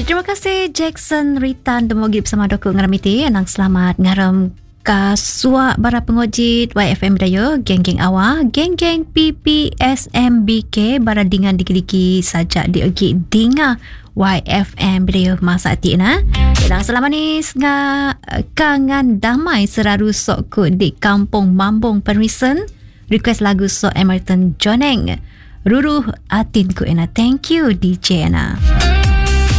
terima kasih Jackson Ritan demogi bersama Doku ngaramiti anang selamat ngaram kasua bara pengojit YFM Dayo geng-geng awak geng-geng PPSMBK bara dengan dikidiki sajak diogi dinga YFM Dayo masa tina dan selama ni kangan damai seraru sokku di kampung Mambung Permisan request lagu sok Emerton Joneng Ruruh Atinku Ena. Thank you DJ Ena.